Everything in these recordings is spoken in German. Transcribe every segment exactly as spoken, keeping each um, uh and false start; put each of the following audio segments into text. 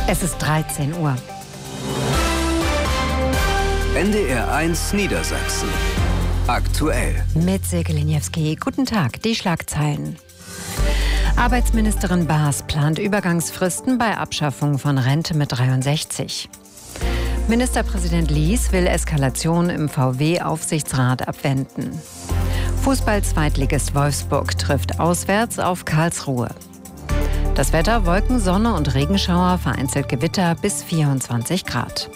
Es ist dreizehn Uhr. N D R eins Niedersachsen. Aktuell. Mit Silke Liniewski. Guten Tag, die Schlagzeilen. Arbeitsministerin Baas plant Übergangsfristen bei Abschaffung von Rente mit dreiundsechzig. Ministerpräsident Lies will Eskalation im V W-Aufsichtsrat abwenden. Fußball-Zweitligist Wolfsburg trifft auswärts auf Karlsruhe. Das Wetter: Wolken, Sonne und Regenschauer, vereinzelt Gewitter bis vierundzwanzig Grad.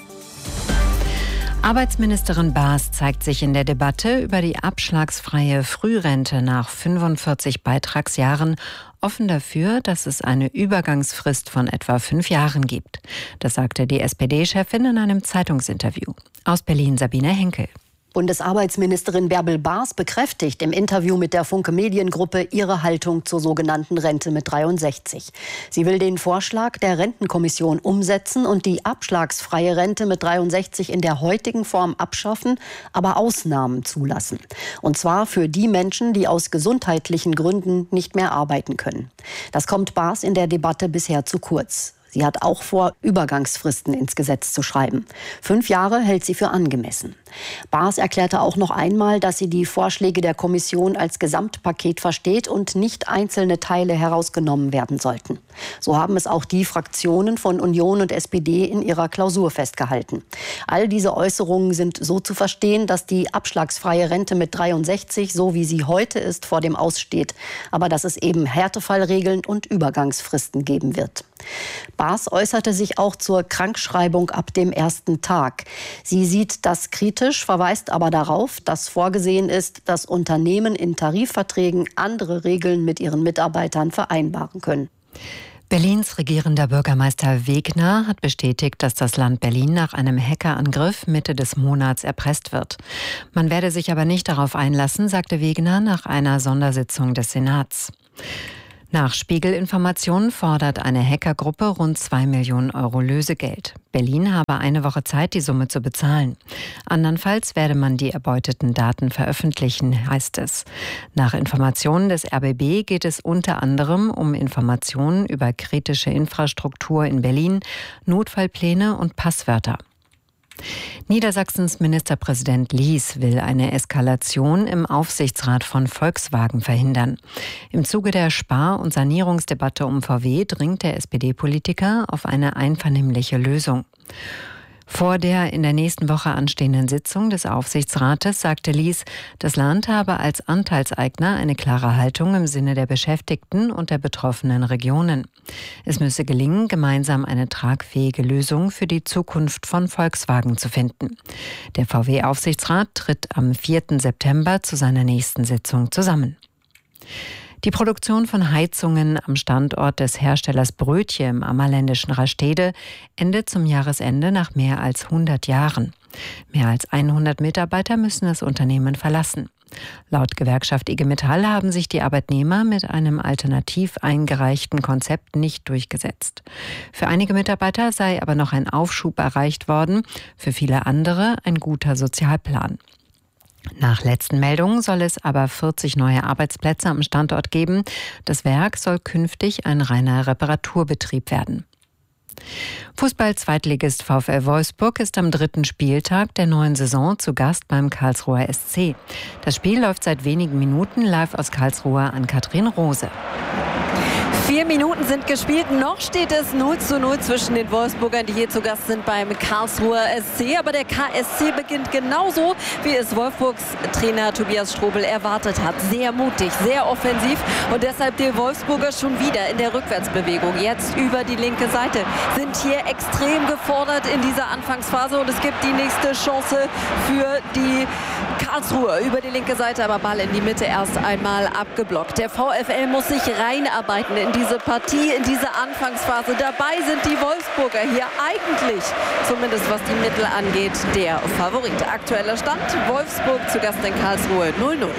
Arbeitsministerin Baas zeigt sich in der Debatte über die abschlagsfreie Frührente nach fünfundvierzig Beitragsjahren offen dafür, dass es eine Übergangsfrist von etwa fünf Jahren gibt. Das sagte die S P D-Chefin in einem Zeitungsinterview. Aus Berlin Sabine Henkel. Bundesarbeitsministerin Bärbel Baas bekräftigt im Interview mit der Funke Mediengruppe ihre Haltung zur sogenannten Rente mit dreiundsechzig. Sie will den Vorschlag der Rentenkommission umsetzen und die abschlagsfreie Rente mit dreiundsechzig in der heutigen Form abschaffen, aber Ausnahmen zulassen. Und zwar für die Menschen, die aus gesundheitlichen Gründen nicht mehr arbeiten können. Das kommt Baas in der Debatte bisher zu kurz. Sie hat auch vor, Übergangsfristen ins Gesetz zu schreiben. Fünf Jahre hält sie für angemessen. Baas erklärte auch noch einmal, dass sie die Vorschläge der Kommission als Gesamtpaket versteht und nicht einzelne Teile herausgenommen werden sollten. So haben es auch die Fraktionen von Union und S P D in ihrer Klausur festgehalten. All diese Äußerungen sind so zu verstehen, dass die abschlagsfreie Rente mit dreiundsechzig, so wie sie heute ist, vor dem Aus steht. Aber dass es eben Härtefallregeln und Übergangsfristen geben wird. Baas äußerte sich auch zur Krankschreibung ab dem ersten Tag. Sie sieht das kritisch, verweist aber darauf, dass vorgesehen ist, dass Unternehmen in Tarifverträgen andere Regeln mit ihren Mitarbeitern vereinbaren können. Berlins regierender Bürgermeister Wegner hat bestätigt, dass das Land Berlin nach einem Hackerangriff Mitte des Monats erpresst wird. Man werde sich aber nicht darauf einlassen, sagte Wegner nach einer Sondersitzung des Senats. Nach Spiegel-Informationen fordert eine Hackergruppe rund zwei Millionen Euro Lösegeld. Berlin habe eine Woche Zeit, die Summe zu bezahlen. Andernfalls werde man die erbeuteten Daten veröffentlichen, heißt es. Nach Informationen des R B B geht es unter anderem um Informationen über kritische Infrastruktur in Berlin, Notfallpläne und Passwörter. Niedersachsens Ministerpräsident Lies will eine Eskalation im Aufsichtsrat von Volkswagen verhindern. Im Zuge der Spar- und Sanierungsdebatte um V W dringt der S P D-Politiker auf eine einvernehmliche Lösung. Vor der in der nächsten Woche anstehenden Sitzung des Aufsichtsrates sagte Lies, das Land habe als Anteilseigner eine klare Haltung im Sinne der Beschäftigten und der betroffenen Regionen. Es müsse gelingen, gemeinsam eine tragfähige Lösung für die Zukunft von Volkswagen zu finden. Der V W-Aufsichtsrat tritt am vierten September zu seiner nächsten Sitzung zusammen. Die Produktion von Heizungen am Standort des Herstellers Brötje im ammerländischen Rastede endet zum Jahresende nach mehr als hundert Jahren. Mehr als hundert Mitarbeiter müssen das Unternehmen verlassen. Laut Gewerkschaft I G Metall haben sich die Arbeitnehmer mit einem alternativ eingereichten Konzept nicht durchgesetzt. Für einige Mitarbeiter sei aber noch ein Aufschub erreicht worden, für viele andere ein guter Sozialplan. Nach letzten Meldungen soll es aber vierzig neue Arbeitsplätze am Standort geben. Das Werk soll künftig ein reiner Reparaturbetrieb werden. Fußball-Zweitligist VfL Wolfsburg ist am dritten Spieltag der neuen Saison zu Gast beim Karlsruher S C. Das Spiel läuft seit wenigen Minuten live aus Karlsruhe an Katrin Rose. Vier Minuten sind gespielt. Noch steht es null zu null zwischen den Wolfsburgern, die hier zu Gast sind beim Karlsruher S C. Aber der K S C beginnt genauso, wie es Wolfsburgs Trainer Tobias Strobel erwartet hat. Sehr mutig, sehr offensiv und deshalb die Wolfsburger schon wieder in der Rückwärtsbewegung. Jetzt über die linke Seite. Sind hier extrem gefordert in dieser Anfangsphase und es gibt die nächste Chance für die Karlsruher über die linke Seite, aber Ball in die Mitte erst einmal abgeblockt. Der VfL muss sich reinarbeiten in diese Partie, in diese Anfangsphase. Dabei sind die Wolfsburger hier eigentlich, zumindest was die Mittel angeht, der Favorit. Aktueller Stand: Wolfsburg zu Gast in Karlsruhe null null.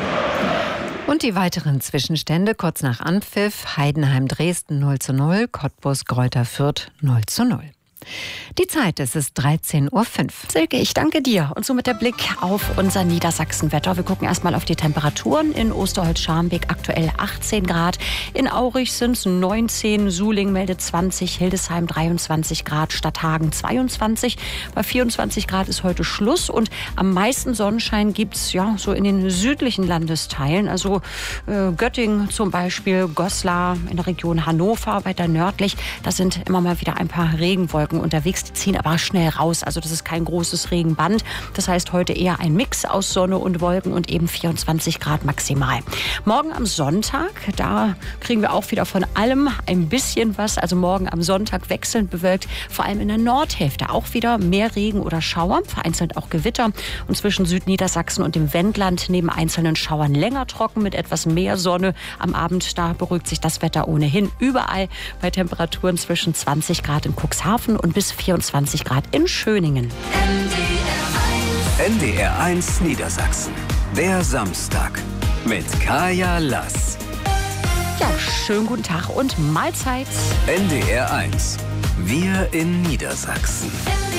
Und die weiteren Zwischenstände kurz nach Anpfiff: Heidenheim Dresden null zu null, Cottbus Greuther Fürth null zu null. Die Zeit, es ist dreizehn Uhr fünf. Silke, ich danke dir. Und somit der Blick auf unser Niedersachsenwetter. Wir gucken erstmal auf die Temperaturen. In Osterholz-Scharmbeek aktuell achtzehn Grad. In Aurich sind es neunzehn. Suling meldet zwanzig. Hildesheim dreiundzwanzig Grad. Stadthagen zweiundzwanzig. Bei vierundzwanzig Grad ist heute Schluss. Und am meisten Sonnenschein gibt es ja so in den südlichen Landesteilen. Also äh, Göttingen zum Beispiel, Goslar in der Region Hannover, weiter nördlich. Da sind immer mal wieder ein paar Regenwolken unterwegs, die ziehen aber schnell raus. Also das ist kein großes Regenband. Das heißt heute eher ein Mix aus Sonne und Wolken und eben vierundzwanzig Grad maximal. Morgen am Sonntag, da kriegen wir auch wieder von allem ein bisschen was. Also morgen am Sonntag wechselnd bewölkt, vor allem in der Nordhälfte auch wieder mehr Regen oder Schauer, vereinzelt auch Gewitter. Und zwischen Südniedersachsen und dem Wendland neben einzelnen Schauern länger trocken mit etwas mehr Sonne. Am Abend, da beruhigt sich das Wetter ohnehin überall bei Temperaturen zwischen zwanzig Grad in Cuxhaven und bis vierundzwanzig Grad in Schöningen. N D R eins Niedersachsen. Der Samstag mit Kaya Lass. Ja, schönen guten Tag und Mahlzeit. N D R eins. Wir in Niedersachsen.